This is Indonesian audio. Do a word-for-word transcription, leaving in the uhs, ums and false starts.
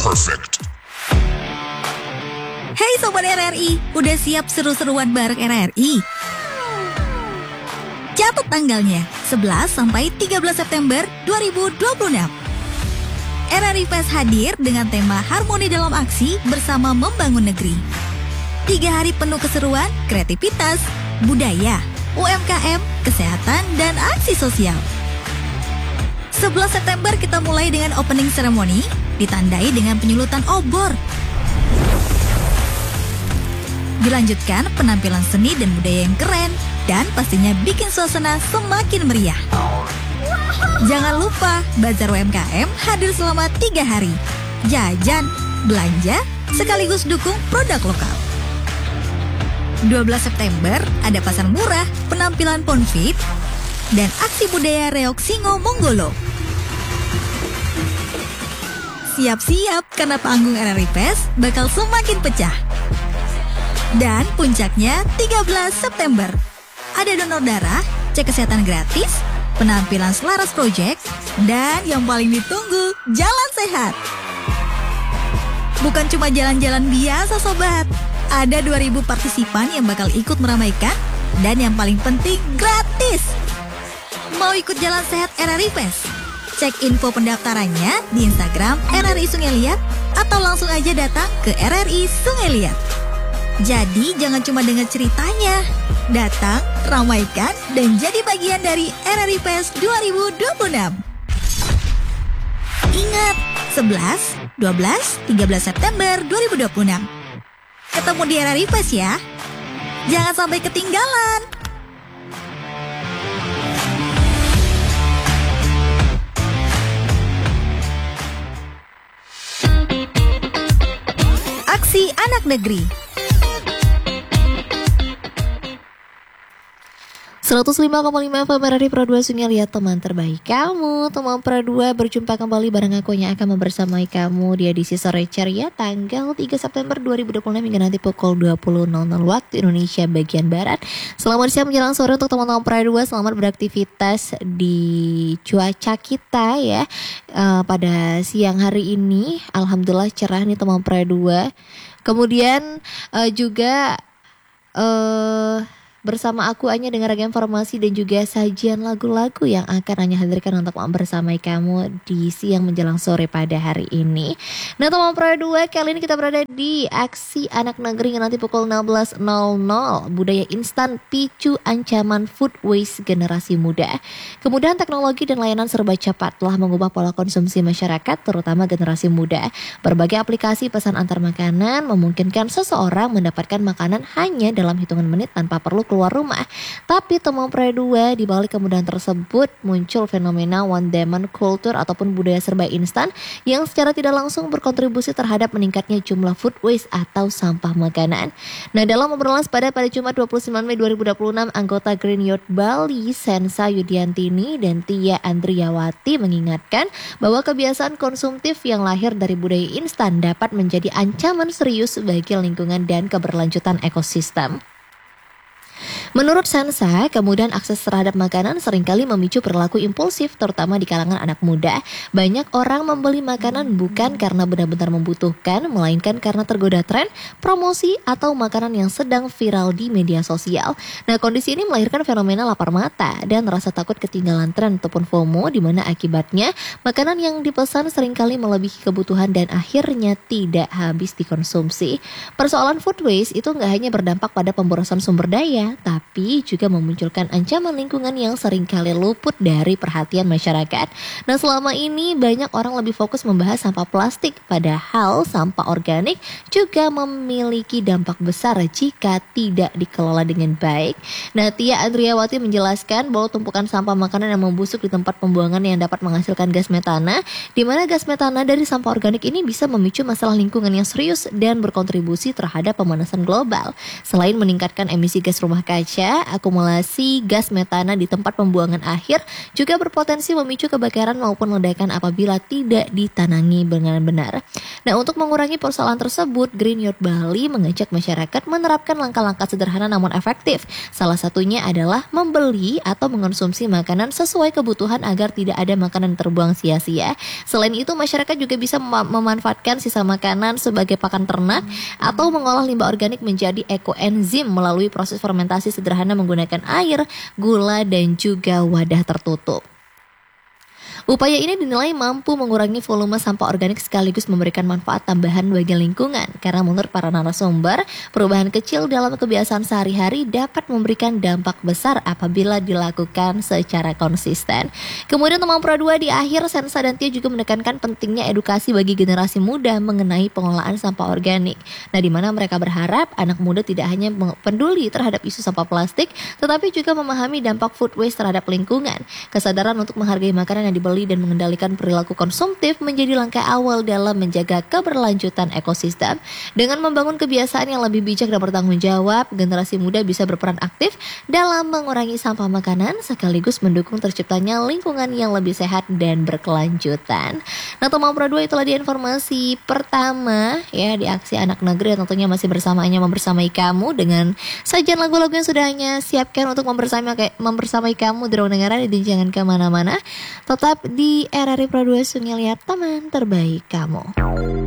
perfect. Hey Sobat R R I, udah siap seru-seruan bareng R R I? Catat tanggalnya, sebelas sampai tiga belas September dua ribu dua puluh enam. R R I Fest hadir dengan tema Harmoni dalam Aksi bersama Membangun Negeri. Tiga hari penuh keseruan, kreativitas, budaya, U M K M, kesehatan, dan aksi sosial. sebelas September kita mulai dengan opening ceremony, ditandai dengan penyulutan obor. Dilanjutkan penampilan seni dan budaya yang keren, dan pastinya bikin suasana semakin meriah. Jangan lupa, Bazar U M K M hadir selama tiga hari. Jajan, belanja, sekaligus dukung produk lokal. dua belas September ada pasar murah, penampilan Ponfit, dan aksi budaya Reok Singo Monggolo. Siap-siap karena panggung R R I Fest bakal semakin pecah. Dan puncaknya tiga belas September. Ada donor darah, cek kesehatan gratis, penampilan Selaras Project, dan yang paling ditunggu, jalan sehat. Bukan cuma jalan-jalan biasa sobat. Ada dua ribu partisipan yang bakal ikut meramaikan, dan yang paling penting gratis. Mau ikut jalan sehat R R I Fest? Cek info pendaftarannya di Instagram R R I Sungai Liat atau langsung aja datang ke R R I Sungai Liat. Jadi jangan cuma dengar ceritanya, datang, ramaikan, dan jadi bagian dari R R I Fest dua ribu dua puluh enam. Ingat, sebelas, dua belas, tiga belas September dua ribu dua puluh enam. Ketemu di R R I Fest ya. Jangan sampai ketinggalan. Aksi Anak Negeri. seratus lima koma lima F M R R I Pro dua Sungai Liat, teman terbaik kamu. Teman Pro dua berjumpa kembali bareng aku yang akan membersamai kamu di edisi sore ceria tanggal tiga September dua ribu dua puluh enam hingga nanti pukul dua puluh nol nol waktu Indonesia bagian Barat. Selamat siang menjelang sore untuk teman-teman Pro dua. Selamat beraktivitas di cuaca kita ya. Uh, pada siang hari ini alhamdulillah cerah nih teman Pro dua. Kemudian uh, juga uh, bersama aku Anya dengan ragam informasi dan juga sajian lagu-lagu yang akan Anya hadirkan untuk membersamai kamu di siang menjelang sore pada hari ini. Nah teman Pro dua, kali ini kita berada di Aksi Anak Negeri yang nanti pukul enam belas nol nol. Budaya instan picu ancaman food waste generasi muda. Kemudian teknologi dan layanan serba cepat telah mengubah pola konsumsi masyarakat terutama generasi muda. Berbagai aplikasi pesan antar makanan memungkinkan seseorang mendapatkan makanan hanya dalam hitungan menit tanpa perlu keluar rumah. Tapi teman Pro dua, di balik kemudahan tersebut muncul fenomena one demand culture ataupun budaya serba instan yang secara tidak langsung berkontribusi terhadap meningkatnya jumlah food waste atau sampah makanan. Nah dalam obrolan pada pada Jumat dua puluh sembilan Mei dua ribu dua puluh enam, anggota Green Youth Bali Sensa Yudiantini dan Tia Andriawati mengingatkan bahwa kebiasaan konsumtif yang lahir dari budaya instan dapat menjadi ancaman serius bagi lingkungan dan keberlanjutan ekosistem. Menurut Sensa, kemudian akses terhadap makanan seringkali memicu perilaku impulsif terutama di kalangan anak muda. Banyak orang membeli makanan bukan karena benar-benar membutuhkan, melainkan karena tergoda tren, promosi, atau makanan yang sedang viral di media sosial. Nah, kondisi ini melahirkan fenomena lapar mata dan rasa takut ketinggalan tren ataupun FOMO, di mana akibatnya makanan yang dipesan seringkali melebihi kebutuhan dan akhirnya tidak habis dikonsumsi. Persoalan food waste itu nggak hanya berdampak pada pemborosan sumber daya, tapi juga memunculkan ancaman lingkungan yang seringkali luput dari perhatian masyarakat. Nah selama ini banyak orang lebih fokus membahas sampah plastik, padahal sampah organik juga memiliki dampak besar jika tidak dikelola dengan baik. Nah Tia Andriawati menjelaskan bahwa tumpukan sampah makanan yang membusuk di tempat pembuangan yang dapat menghasilkan gas metana, di mana gas metana dari sampah organik ini bisa memicu masalah lingkungan yang serius dan berkontribusi terhadap pemanasan global. Selain meningkatkan emisi gas rumah kaca, kaca, akumulasi gas metana di tempat pembuangan akhir juga berpotensi memicu kebakaran maupun ledakan apabila tidak ditanangi dengan benar. Nah, untuk mengurangi persoalan tersebut, Green Youth Bali mengajak masyarakat menerapkan langkah-langkah sederhana namun efektif. Salah satunya adalah membeli atau mengonsumsi makanan sesuai kebutuhan agar tidak ada makanan terbuang sia-sia. Selain itu, masyarakat juga bisa mem- memanfaatkan sisa makanan sebagai pakan ternak atau mengolah limbah organik menjadi ekoenzim melalui proses fermentasi sederhana menggunakan air, gula, dan juga wadah tertutup. Upaya ini dinilai mampu mengurangi volume sampah organik sekaligus memberikan manfaat tambahan bagi lingkungan. Karena menurut para narasumber, perubahan kecil dalam kebiasaan sehari-hari dapat memberikan dampak besar apabila dilakukan secara konsisten. Kemudian teman Pro dua di akhir, Sensa dan Tia juga menekankan pentingnya edukasi bagi generasi muda mengenai pengolahan sampah organik. Nah, di mana mereka berharap anak muda tidak hanya peduli terhadap isu sampah plastik, tetapi juga memahami dampak food waste terhadap lingkungan. Kesadaran untuk menghargai makanan yang dibeli dan mengendalikan perilaku konsumtif menjadi langkah awal dalam menjaga keberlanjutan ekosistem. Dengan membangun kebiasaan yang lebih bijak dan bertanggung jawab, generasi muda bisa berperan aktif dalam mengurangi sampah makanan sekaligus mendukung terciptanya lingkungan yang lebih sehat dan berkelanjutan. Nah, teman Pro dua, itulah dia informasi pertama ya di aksi anak negeri yang tentunya masih bersamanya membersamai kamu dengan sajian lagu-lagu yang sudah hanya siapkan untuk membersamai membersamai kamu di ruang dengaran. Jadi jangan kemana-mana, tetap di R R I Pro dua Sungai Liat, teman terbaik kamu.